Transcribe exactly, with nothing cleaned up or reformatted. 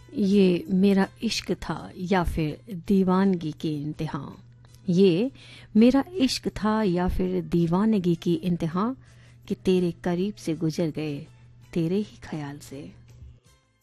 ये मेरा इश्क था या फिर दीवानगी की इंतहा, ये मेरा इश्क था या फिर दीवानगी की इंतहा कि तेरे करीब से गुजर गए तेरे ही ख्याल से।